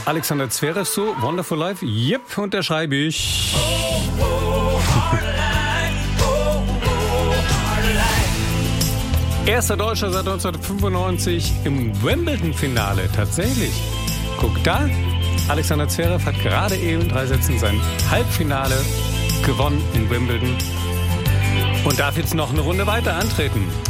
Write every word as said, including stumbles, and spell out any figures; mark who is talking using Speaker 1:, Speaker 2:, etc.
Speaker 1: Alexander Zverev so, Wonderful Life, yep, unterschreibe ich. Erster Deutscher seit neunzehnhundertfünfundneunzig im Wimbledon-Finale, tatsächlich. Guck da, Alexander Zverev hat gerade eben in drei Sätzen sein Halbfinale gewonnen in Wimbledon und darf jetzt noch eine Runde weiter antreten.